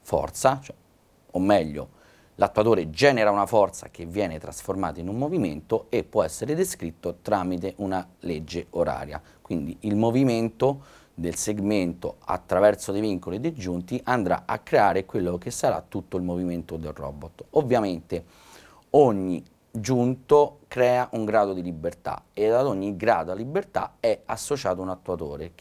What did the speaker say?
forza, cioè, o meglio, l'attuatore genera una forza che viene trasformata in un movimento e può essere descritto tramite una legge oraria. Quindi il movimento del segmento attraverso dei vincoli e dei giunti andrà a creare quello che sarà tutto il movimento del robot. Ovviamente ogni giunto crea un grado di libertà e ad ogni grado di libertà è associato un attuatore